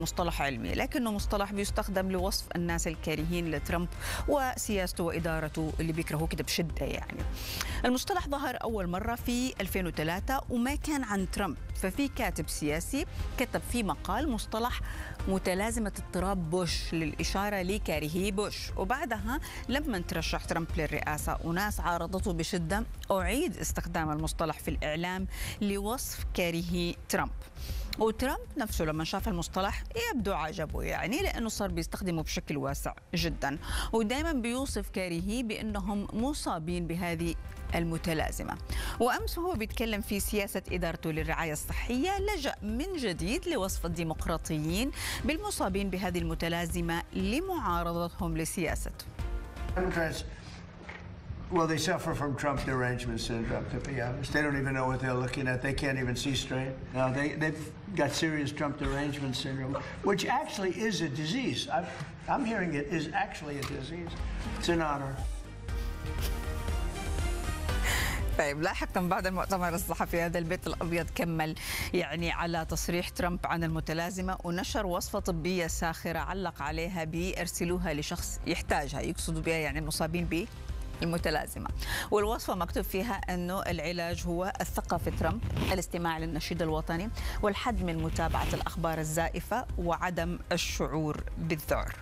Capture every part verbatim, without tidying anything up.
مصطلح علمي، لكنه مصطلح بيستخدم لوصف الناس الكارهين لترامب وسياسته وإدارته اللي بيكرهوه كده بشدة. يعني المصطلح ظهر أول مرة في ألفين وثلاثة وما كان عن ترامب، ففي كاتب سياسي كتب في مقال مصطلح متلازمة اضطراب بوش للإشارة لكارهي بوش، وبعدها لما ترشح ترامب للرئاسة وناس عارضته بشدة أعيد استخدام المصطلح في الإعلام لوصف كارهي ترامب. وترامب نفسه لما شاف المصطلح يبدو عجبه، يعني لأنه صار بيستخدمه بشكل واسع جدا، ودائما بيوصف كارهيه بأنهم مصابين بهذه المتلازمة. وأمس هو بيتكلم في سياسة إدارته للرعاية الصحية لجأ من جديد لوصف الديمقراطيين بالمصابين بهذه المتلازمة لمعارضتهم لسياسته. Well, they suffer from Trump derangement syndrome, to be honest. They don't even know what they're looking at. They can't even see straight. No, they, they've got serious Trump derangement syndrome, which actually is a disease. I'm, I'm hearing it is actually a disease. It's an honor. طيب لاحقا بعد المؤتمر الصحفي هذا البيت الأبيض كمل يعني على تصريح ترامب عن المتلازمة ونشر وصفة طبية ساخرة علق عليها بيرسلوها لشخص يحتاجها، يقصدوا بها يعني المصابين به المتلازمة. والوصفة مكتوب فيها أنه العلاج هو الثقة في ترامب، الاستماع للنشيد الوطني، والحد من متابعة الأخبار الزائفة، وعدم الشعور بالذعر.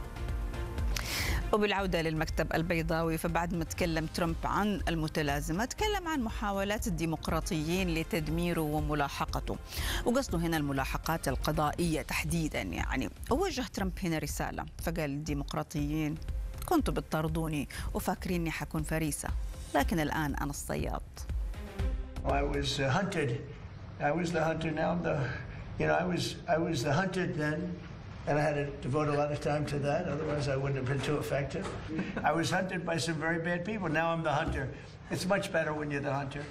وبالعودة للمكتب البيضاوي، فبعد ما تكلم ترامب عن المتلازمة تكلم عن محاولات الديمقراطيين لتدميره وملاحقته، وقصده هنا الملاحقات القضائية تحديدا. يعني ووجه ترامب هنا رسالة، فقال الديمقراطيين كنتوا بتطاردوني وفاكريني حكون فريسة، لكن الآن أنا الصياد. I was uh, hunted. I was the hunter. Now I'm the, you know, I was I was the hunted then, and I had to devote a lot of time to that. Otherwise, I wouldn't have been too effective. I was hunted by some very bad people. Now I'm the hunter. It's much better when you're the hunter.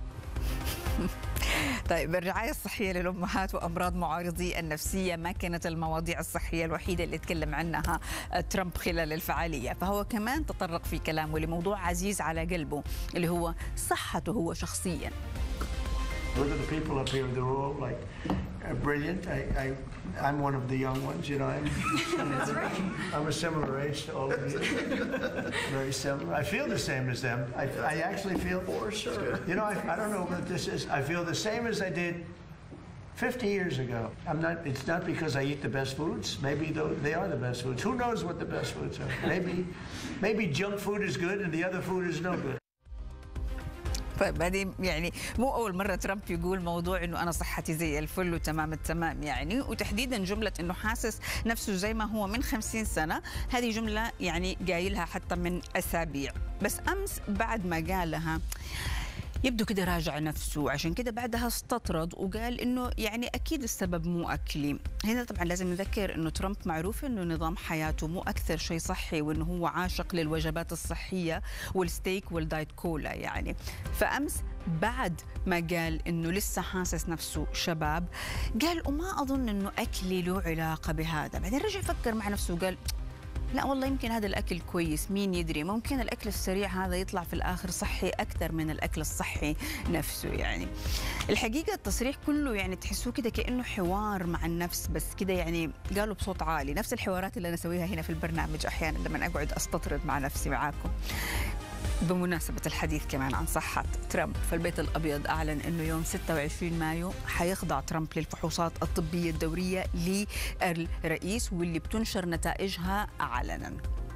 طيب الرعاية الصحية للأمهات وأمراض معارضي النفسية ما كانت المواضيع الصحية الوحيدة اللي تكلم عنها ترامب خلال الفعالية، فهو كمان تطرق في كلامه لموضوع عزيز على قلبه اللي هو صحته هو شخصيا. Look at the people up here, they're all like uh, brilliant. I, I, I'm one of the young ones, you know. I'm, That's right. I'm a similar age to all of you. Very similar. I feel the same as them. I, I actually feel, for sure. You know, I, I don't know what this is. I feel the same as I did fifty years ago. I'm not, it's not because I eat the best foods. Maybe they are the best foods. Who knows what the best foods are? Maybe, maybe junk food is good and the other food is no good. طيب هذه يعني مو أول مرة ترامب يقول موضوع إنه أنا صحتي زي الفل وتمام التمام، يعني وتحديدا جملة إنه حاسس نفسه زي ما هو من خمسين سنة، هذه جملة يعني قايلها حتى من أسابيع، بس أمس بعد ما قالها يبدو كده راجع نفسه، عشان كده بعدها استطرد وقال انه يعني اكيد السبب مو اكلي. هنا طبعا لازم نذكر انه ترامب معروف انه نظام حياته مو اكثر شيء صحي، وانه هو عاشق للوجبات الصحيه والستيك والدايت كولا يعني. فامس بعد ما قال انه لسه حاسس نفسه شباب، قال وما اظن انه اكلي له علاقه بهذا. بعدين رجع فكر مع نفسه وقال لا والله يمكن هذا الأكل كويس، مين يدري، ممكن الأكل السريع هذا يطلع في الآخر صحي أكثر من الأكل الصحي نفسه. يعني الحقيقة التصريح كله يعني تحسوه كده كأنه حوار مع النفس، بس كده يعني قالوا بصوت عالي، نفس الحوارات اللي أنا أسويها هنا في البرنامج أحيانا لما أقعد أستطرد مع نفسي معاكم. بمناسبة الحديث كمان عن صحة ترامب، فالبيت الأبيض أعلن أنه يوم ستة وعشرين مايو حيخضع ترامب للفحوصات الطبية الدورية للرئيس واللي بتنشر نتائجها علنا.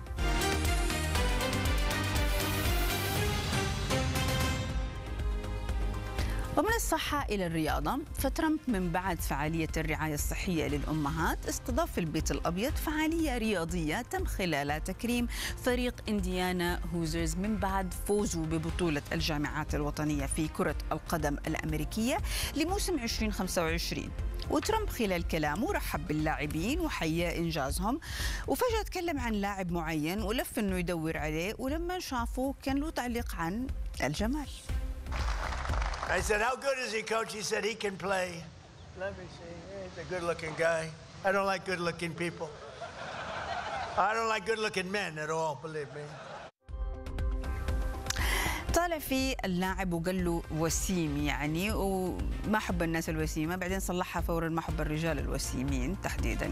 ومن الصحة إلى الرياضة، فترامب من بعد فعالية الرعاية الصحية للأمهات استضاف في البيت الأبيض فعالية رياضية تم خلالها تكريم فريق إنديانا هوزرز من بعد فوزه ببطولة الجامعات الوطنية في كرة القدم الأمريكية لموسم عشرين خمسة وعشرين. وترامب خلال كلامه رحب باللاعبين وحيا إنجازهم، وفجأة تكلم عن لاعب معين ولف إنه يدور عليه، ولما شافه كان له تعليق عن الجمال. I said, how good is he, coach? He said, he can play. Let me see. He's a good-looking guy. I don't like good-looking people. I don't like good-looking men at all, believe me. طالع في اللاعب وقال له وسيم يعني، وما حب الناس الوسيمة، بعدين صلحها فورا ما حب الرجال الوسيمين تحديدا